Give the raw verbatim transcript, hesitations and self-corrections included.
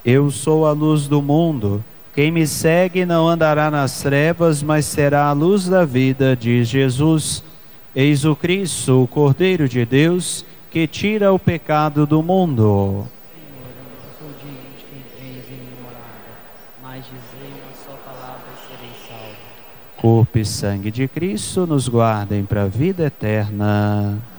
Eu sou a luz do mundo. Quem me segue não andará nas trevas, mas terá a luz da vida, diz Jesus. Eis o Cristo, o Cordeiro de Deus, que tira o pecado do mundo. Senhor, eu não sou digno de que entreis em minha morada, mas dizei uma só palavra e serei salvo. Corpo e sangue de Cristo nos guardem para a vida eterna.